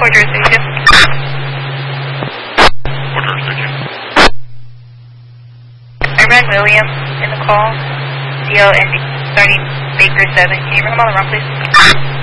Port jurisdiction. Port jurisdiction. I ran William in the call. DL ending starting Baker 7. Can you bring him on the run, please?